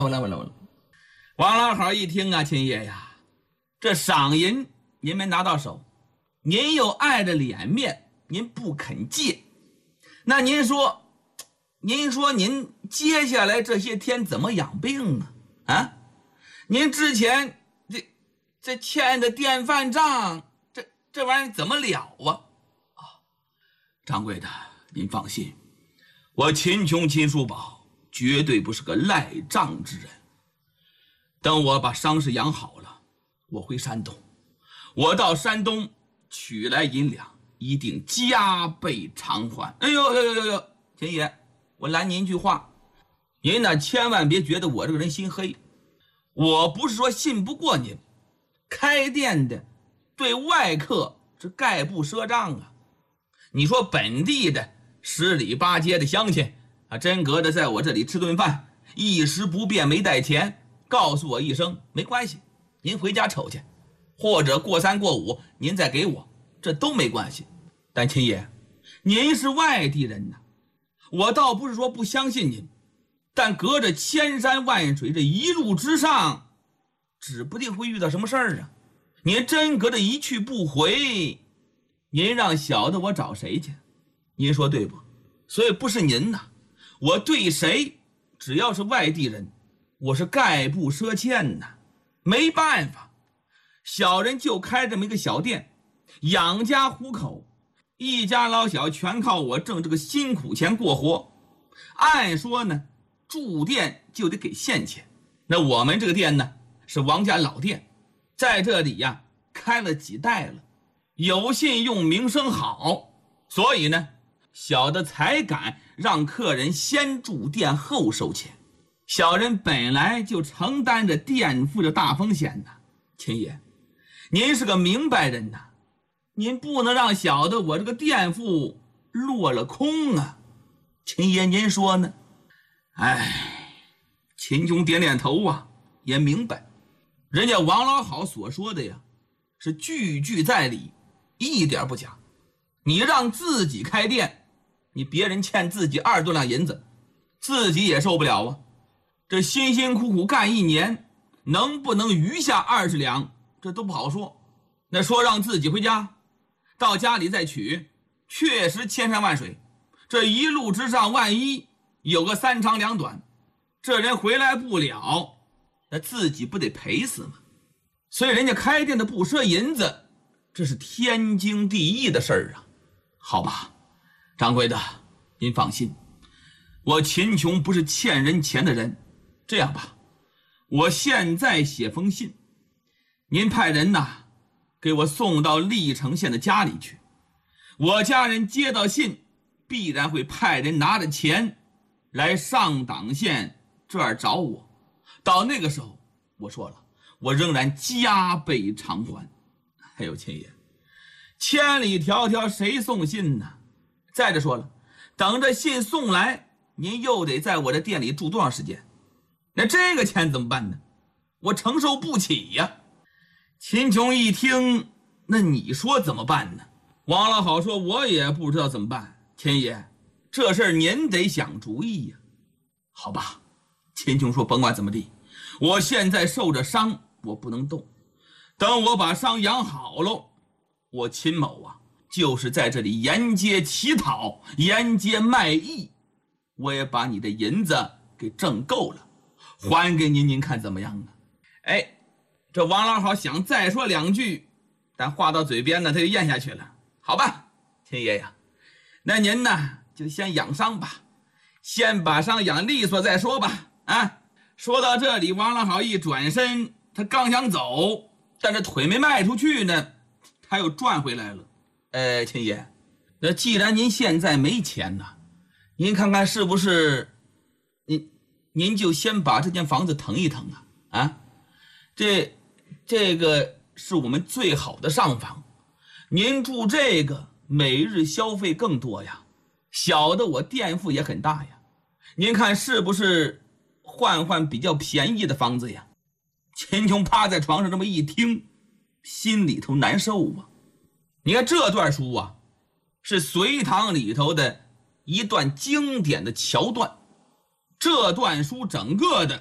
了。王老好一听啊，秦爷呀，这赏银您没拿到手，您又碍着脸面，您不肯借。那您说您接下来这些天怎么养病啊？啊，您之前这欠的电饭账，这玩意儿怎么了啊？掌柜的，您放心，我秦琼秦叔宝绝对不是个赖账之人。等我把伤势养好了，我回山东，我到山东取来银两，一定加倍偿还。哎呦，秦爷，我拦您一句话，您呢千万别觉得我这个人心黑，我不是说信不过您，开店的对外客是概不赊账啊。你说本地的十里八街的乡亲啊，真格的在我这里吃顿饭，一时不便没带钱，告诉我一声没关系，您回家瞅去，或者过3过5您再给我，这都没关系。但秦爷，您是外地人呐，我倒不是说不相信您，但隔着千山万水，这一路之上指不定会遇到什么事儿啊。您真隔着一去不回，您让小的我找谁去？您说对不？所以不是您呐，我对谁只要是外地人，我是概不赊欠呐。没办法，小人就开这么一个小店，养家糊口，一家老小全靠我挣这个辛苦钱过活。按说呢，住店就得给现钱，那我们这个店呢是王家老店，在这里呀开了几代了，有信用，名声好，所以呢小的才敢让客人先住店后收钱。小人本来就承担着垫付的大风险呐。秦爷，您是个明白人呐，您不能让小的我这个垫付落了空啊。秦爷您说呢？哎，秦琼点点头啊，也明白人家王老好所说的呀是句句在理，一点不假。你让自己开店，你别人欠自己20多两银子，自己也受不了啊。这辛辛苦苦干1年，能不能余下20两，这都不好说。那说让自己回家，到家里再取，确实千山万水，这一路之上万一有个3长2短，这人回来不了，那自己不得赔死吗？所以人家开店的不赊银子，这是天经地义的事儿啊。好吧，掌柜的，您放心，我秦琼不是欠人钱的人。这样吧，我现在写封信，您派人呐给我送到历城县的家里去，我家人接到信必然会派人拿着钱来上党县这儿找我。到那个时候，我说了，我仍然加倍偿还。还有秦爷，千里迢迢谁送信呢？再者说了，等着信送来，您又得在我的店里住多长时间？那这个钱怎么办呢？我承受不起呀。秦琼一听，那你说怎么办呢？王老好说，我也不知道怎么办。秦爷，这事儿您得想主意呀。好吧，秦琼说，甭管怎么地，我现在受着伤，我不能动，等我把伤养好了，我秦某啊就是在这里沿街乞讨，沿街卖艺，我也把你的银子给挣够了，还给您，您看怎么样啊？哎，这王老好想再说2句，但话到嘴边呢，他就咽下去了。好吧，秦爷呀，那您呢就先养伤吧，先把伤养利索再说吧。啊，说到这里，王老好一转身，他刚想走，但是腿没迈出去呢，他又转回来了。秦爷，那既然您现在没钱呢，您看看是不是您就先把这间房子腾一腾啊？这个是我们最好的上房，您住这个每日消费更多呀，小的我垫付也很大呀，您看是不是换比较便宜的房子呀？秦琼趴在床上这么一听，心里头难受啊。你看这段书啊，是隋唐里头的一段经典的桥段，这段书整个的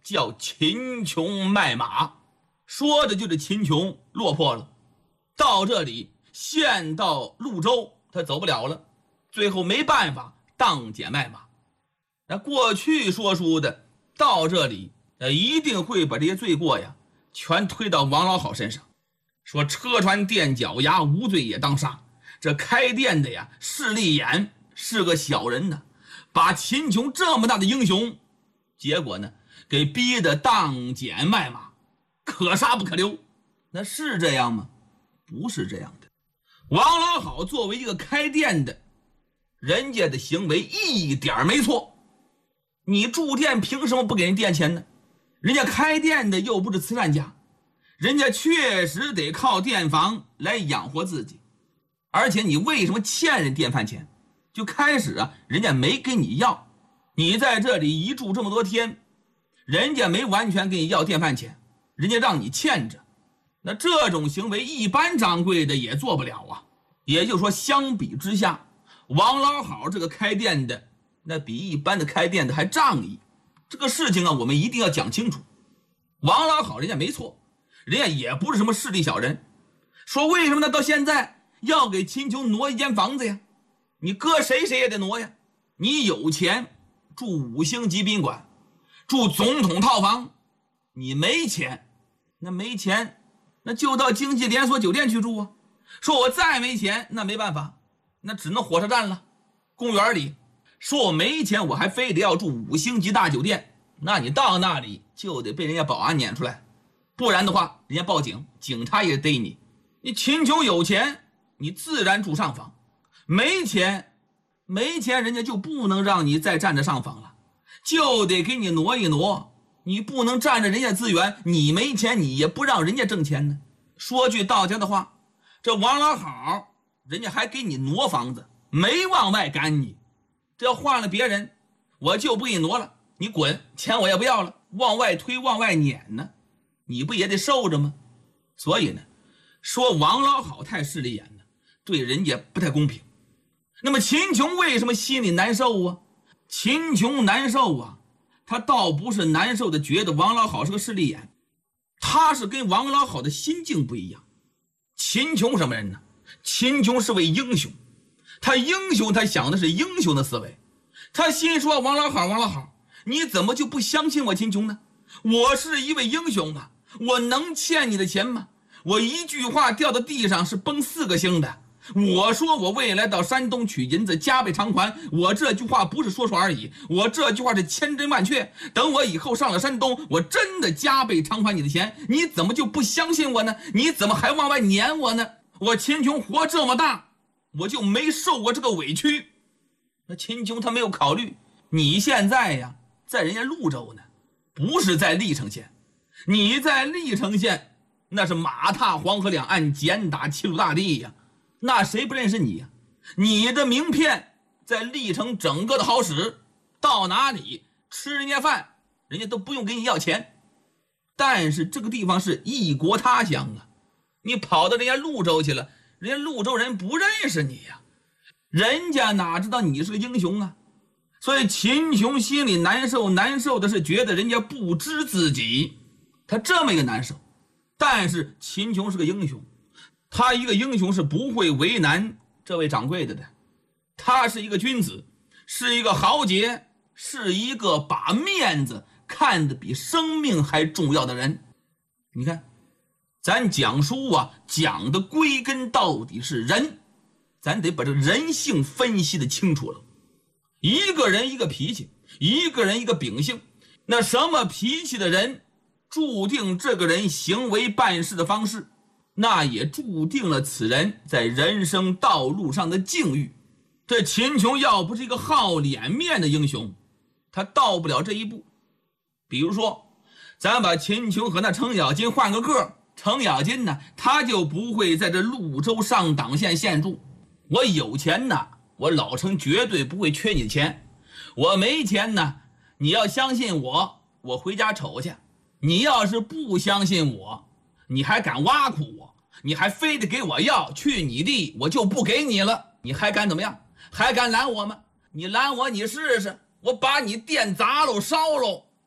叫秦琼卖马，说的就是秦琼落魄了，到这里县到潞州他走不了了，最后没办法当捡卖马。那过去说书的到这里一定会把这些罪过呀全推到王老好身上，说车船垫脚牙，无罪也当杀。这开店的呀势利眼，是个小人呢，把秦琼这么大的英雄，结果呢给逼得当捡卖马，可杀不可留。那是这样吗？不是这样的。王老好作为一个开店的，人家的行为一点没错。你住店凭什么不给人店钱呢？人家开店的又不是慈善家，人家确实得靠店房来养活自己。而且你为什么欠人店饭钱？就开始人家没跟你要，你在这里一住这么多天，人家没完全给你要店饭钱，人家让你欠着。那这种行为一般掌柜的也做不了啊。也就是说，相比之下，王老好这个开店的那比一般的开店的还仗义。这个事情我们一定要讲清楚。王老好人家没错，人家也不是什么势利小人。说为什么呢？到现在要给秦琼挪一间房子呀？你搁谁也得挪呀。你有钱住5星级宾馆，住总统套房，你没钱，那就到经济连锁酒店去住啊。说我再没钱，那没办法，那只能火车站了，公园里。说我没钱，我还非得要住5星级大酒店，那你到那里就得被人家保安撵出来，不然的话人家报警，警察也逮你。你秦琼有钱，你自然住上房，没钱人家就不能让你再占着上房了，就得给你挪一挪。你不能占着人家资源，你没钱你也不让人家挣钱呢。说句道家的话，这王老好人家还给你挪房子，没往外赶你。这要换了别人，我就不给你挪了，你滚，钱我也不要了，往外推往外撵呢，你不也得受着吗？所以呢，说王老好太势利眼了，对人家不太公平。那么秦琼为什么心里难受啊？秦琼难受啊，他倒不是难受的觉得王老好是个势利眼，他是跟王老好的心境不一样。秦琼什么人呢？秦琼是位英雄，他想的是英雄的思维。他心说王老好，你怎么就不相信我秦琼呢？我是一位英雄啊，我能欠你的钱吗？我一句话掉到地上是崩4个星的。我说我未来到山东取银子加倍偿还，我这句话不是说说而已，我这句话是千真万确。等我以后上了山东，我真的加倍偿还你的钱，你怎么就不相信我呢？你怎么还往外撵我呢？我秦琼活这么大，我就没受过这个委屈。那秦琼他没有考虑，你现在呀在人家潞州呢，不是在历城县。你在历城县那是马踏黄河两岸，简打齐鲁大地呀，那谁不认识你呀？你的名片在历城整个的好使，到哪里吃人家饭人家都不用给你要钱。但是这个地方是异国他乡啊，你跑到人家潞州去了，人家潞州人不认识你呀，人家哪知道你是个英雄啊？所以秦琼心里难受的是觉得人家不知自己，他这么一个难受。但是秦琼是个英雄，他一个英雄是不会为难这位掌柜的，他是一个君子，是一个豪杰，是一个把面子看得比生命还重要的人。你看咱讲书讲的归根到底是人，咱得把这人性分析的清楚了。一个人一个脾气，一个人一个秉性，那什么脾气的人注定这个人行为办事的方式，那也注定了此人在人生道路上的境遇。这秦琼要不是一个好脸面的英雄，他到不了这一步。比如说咱把秦琼和那程咬金换个个，程咬金呢他就不会在这潞州上党县县住。我有钱呢，我老程绝对不会缺你的钱。我没钱呢，你要相信我，我回家瞅去。你要是不相信我，你还敢挖苦我，你还非得给我要，去你地我就不给你了。你还敢怎么样？还敢拦我吗？你拦我你试试，我把你店砸喽烧喽。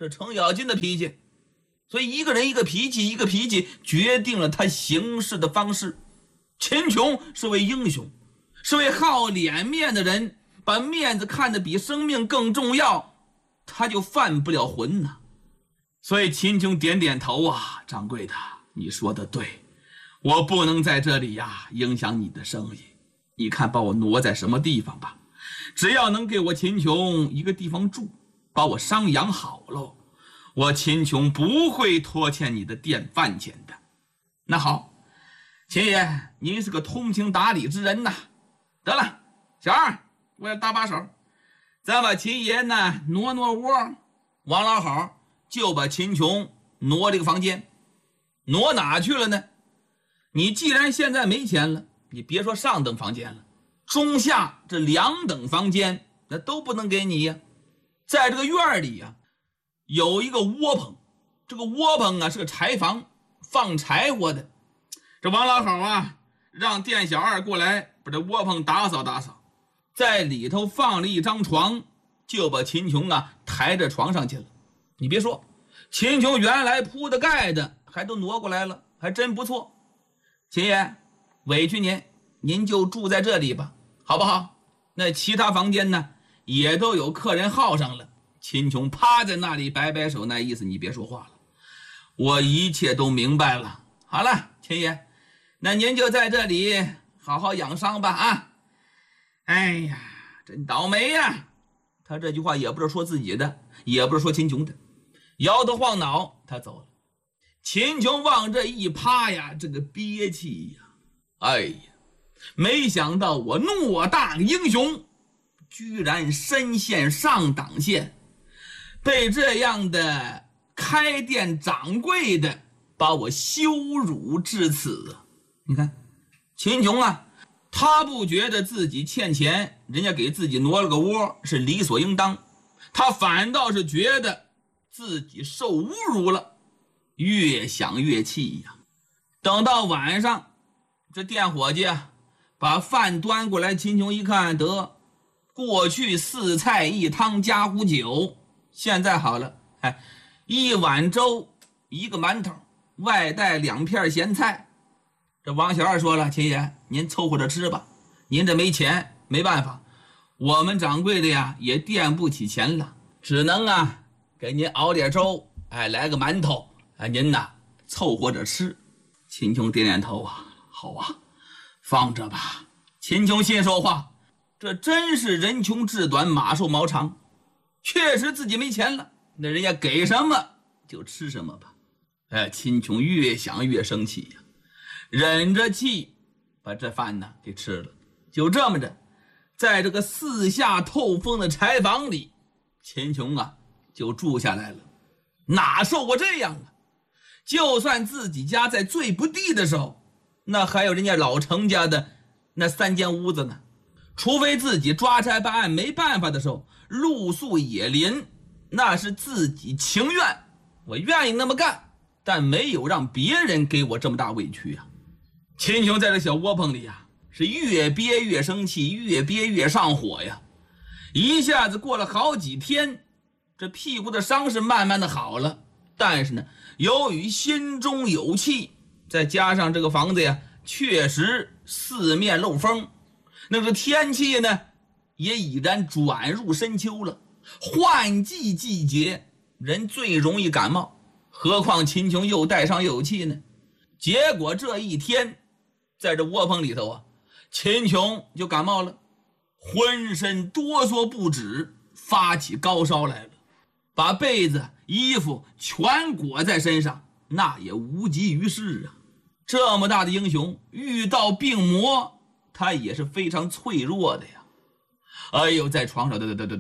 这程咬金的脾气。所以一个人一个脾气，一个脾气决定了他行事的方式。秦琼是位英雄，是位好脸面的人，把面子看得比生命更重要，他就犯不了浑呐。所以秦琼点点头啊，掌柜的，你说的对，我不能在这里呀影响你的生意。你看把我挪在什么地方吧，只要能给我秦琼一个地方住，把我伤养好喽，我秦琼不会拖欠你的店饭钱的。那好，秦爷您是个通情达理之人呐。得了，小二我要搭把手，咱把秦爷呢挪窝。王老好就把秦琼挪这个房间。挪哪去了呢？你既然现在没钱了，你别说上等房间了，中下这2等房间那都不能给你呀。在这个院里呀有一个窝棚，这个窝棚啊是个柴房，放柴火的。这王老好啊让店小二过来把这窝棚打扫打扫，在里头放了一张床，就把秦琼啊抬着床上去了。你别说，秦琼原来铺的盖的还都挪过来了，还真不错。秦爷委屈您就住在这里吧，好不好？那其他房间呢也都有客人耗上了。秦琼趴在那里摆摆手，那意思你别说话了，我一切都明白了。好了，秦爷，那您就在这里好好养伤吧啊！哎呀，真倒霉呀！他这句话也不是说自己的，也不是说秦琼的，摇头晃脑他走了。秦琼往这一趴呀，这个憋气呀，哎呀，没想到我诺大英雄居然身陷上党线，被这样的开店掌柜的把我羞辱至此啊！你看秦琼啊，他不觉得自己欠钱，人家给自己挪了个窝是理所应当，他反倒是觉得自己受侮辱了，越想越气呀。等到晚上，这店伙计啊把饭端过来，秦琼一看，得过去4菜1汤加壶酒，现在好了，1碗粥1个馒头，外带2片咸菜。这王小二说了，秦爷您凑合着吃吧，您这没钱没办法，我们掌柜的呀也垫不起钱了，只能啊给您熬点粥，来个馒头，您呐凑合着吃。秦琼点点头啊，好啊，放着吧。秦琼心说话，这真是人穷志短，马瘦毛长，确实自己没钱了，那人家给什么就吃什么吧。秦琼越想越生气呀，忍着气把这饭呢给吃了。就这么着，在这个4下透风的柴房里，秦琼啊就住下来了。哪受过这样啊？就算自己家在最不地的时候，那还有人家老程家的那3间屋子呢。除非自己抓差办案没办法的时候，露宿野林，那是自己情愿，我愿意那么干，但没有让别人给我这么大委屈啊。秦琼在这小窝棚里啊，是越憋越生气，越憋越上火呀。一下子过了好几天，这屁股的伤是慢慢的好了，但是呢，由于心中有气，再加上这个房子呀确实4面漏风，那个天气呢也已然转入深秋了，换季季节人最容易感冒，何况秦琼又带伤有气呢。结果这一天在这窝棚里头啊，秦琼就感冒了，浑身哆嗦不止，发起高烧来了，把被子衣服全裹在身上，那也无济于事啊。这么大的英雄遇到病魔，他也是非常脆弱的呀。哎呦，在床上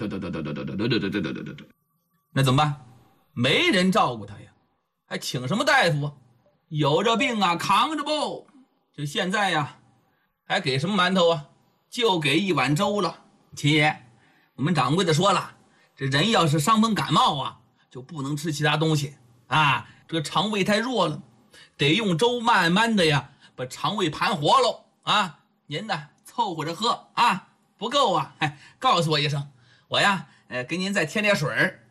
那怎么办？没人照顾他呀，还请什么大夫啊？有这病啊扛着不？就现在呀，还给什么馒头啊？就给1碗粥了。秦爷，我们掌柜的说了，这人要是伤风感冒啊，就不能吃其他东西啊，这个肠胃太弱了，得用粥慢慢的呀把肠胃盘活喽啊。您呢凑合着喝啊，不够啊告诉我一声，我呀给您再添点水。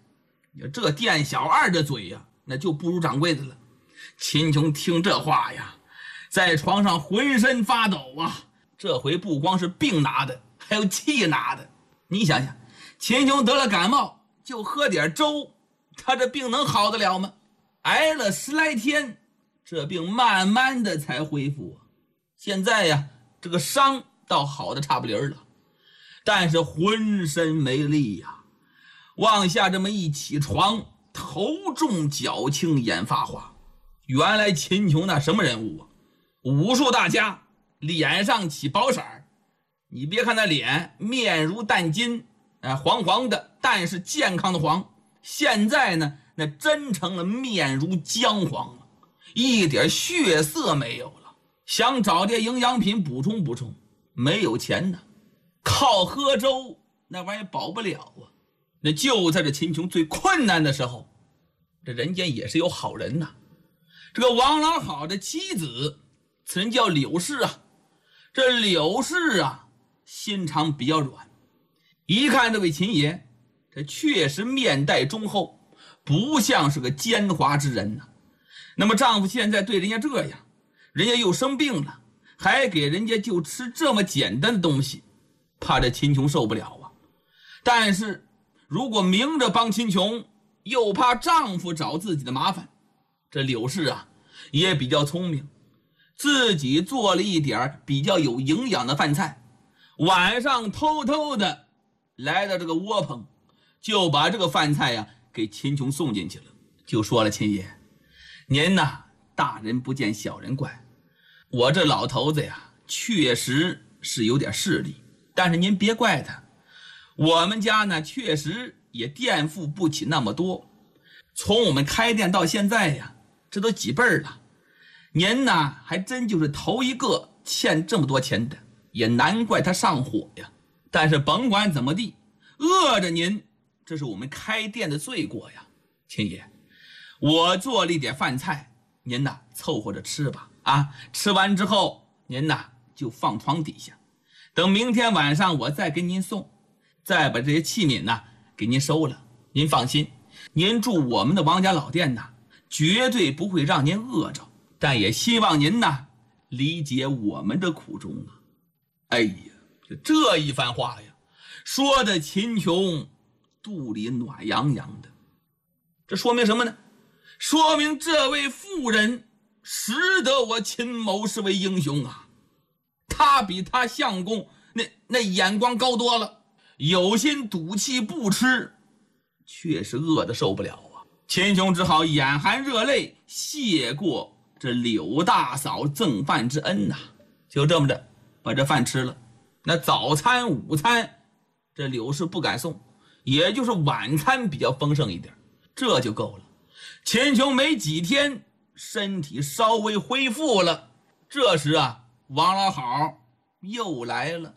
这店小二的嘴呀，那就不如掌柜的了。秦琼听这话呀，在床上浑身发抖啊！这回不光是病拿的，还有气拿的。你想想，秦琼得了感冒，就喝点粥，他这病能好得了吗？挨了10来天，这病慢慢的才恢复啊。现在呀，这个伤倒好的差不离了，但是浑身没力呀。往下这么一起床，头重脚轻，眼发花。原来秦琼那什么人物啊？武术大家，脸上起薄色儿。你别看那脸面如淡金，黄黄的，但是健康的黄。现在呢，那真成了面如姜黄了，一点血色没有了。想找点营养品补充补充，没有钱呢，靠喝粥那玩意保不了啊。那就在这秦琼最困难的时候，这人间也是有好人呐。这个王老好的妻子，此人叫柳氏啊。这柳氏啊，心肠比较软，一看这位秦爷，这确实面带忠厚，不像是个奸猾之人呐。那么丈夫现在对人家这样，人家又生病了，还给人家就吃这么简单的东西，怕这秦琼受不了啊。但是如果明着帮秦琼，又怕丈夫找自己的麻烦，这柳氏啊也比较聪明，自己做了一点比较有营养的饭菜，晚上偷偷的来到这个窝棚，就把这个饭菜呀给秦琼送进去了，就说了：秦爷，您呐，大人不见小人怪，我这老头子呀确实是有点势力，但是您别怪他，我们家呢确实也垫付不起那么多，从我们开店到现在呀，这都几辈儿了，您呢还真就是头一个欠这么多钱的，也难怪他上火呀。但是甭管怎么地，饿着您，这是我们开店的罪过呀。秦爷，我做了一点饭菜，您呐凑合着吃吧啊！吃完之后，您呐就放床底下，等明天晚上我再给您送，再把这些器皿呐给您收了。您放心，您住我们的王家老店呐，绝对不会让您饿着，但也希望您呐理解我们的苦衷啊。哎呀，就这一番话呀，说的秦琼肚里暖洋洋的。这说明什么呢？说明这位妇人识得我秦某是位英雄啊，他比他相公那眼光高多了，有心赌气不吃，确实饿得受不了啊。秦琼只好眼含热泪谢过这柳大嫂赠饭之恩呐，就这么着把这饭吃了。那早餐午餐这柳氏不敢送，也就是晚餐比较丰盛一点，这就够了。秦琼没几天身体稍微恢复了，这时啊王老好又来了。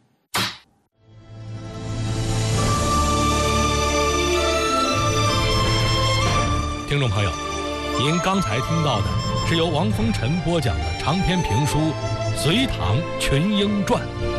听众朋友，您刚才听到的是由王风尘播讲的长篇评书《隋唐群英传》。